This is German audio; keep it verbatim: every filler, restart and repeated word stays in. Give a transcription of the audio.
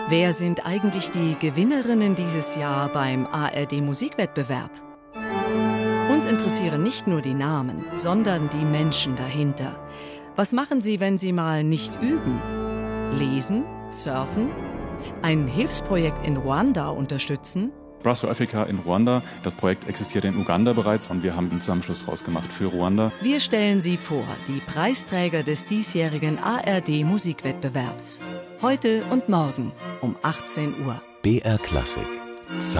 Wer sind eigentlich die Gewinnerinnen dieses Jahr beim A R D-Musikwettbewerb? Uns interessieren nicht nur die Namen, sondern die Menschen dahinter. Was machen sie, wenn sie mal nicht üben? Lesen? Surfen? Ein Hilfsprojekt in Ruanda unterstützen? Brass for Africa in Ruanda. Das Projekt existiert in Uganda bereits und wir haben einen Zusammenschluss draus gemacht für Ruanda. Wir stellen Sie vor, die Preisträger des diesjährigen A R D-Musikwettbewerbs. Heute und morgen um achtzehn Uhr. B R Klassik.